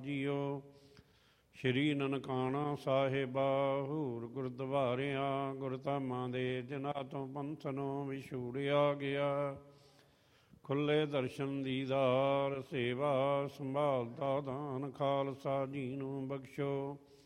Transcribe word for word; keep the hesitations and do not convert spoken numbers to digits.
JIO. ਸ਼੍ਰੀ ਨਨਕਾਣਾ ਸਾਹਿਬਾ ਹੂਰ ਗੁਰਦੁਆਰਿਆਂ ਗੁਰਧਾਮਾਂ ਦੇ ਜਿਨ੍ਹਾਂ ਤੋਂ ਪੰਥਨੋਂ ਵਿਛੂੜਿਆ ਗਿਆ। ਖੁੱਲੇ ਦਰਸ਼ਨ ਦੀਦਾਰ ਸੇਵਾ ਸੰਭਾਲਤਾ ਦਾਨ ਖਾਲਸਾ ਜੀ ਨੂੰ ਬਖਸ਼ੋ।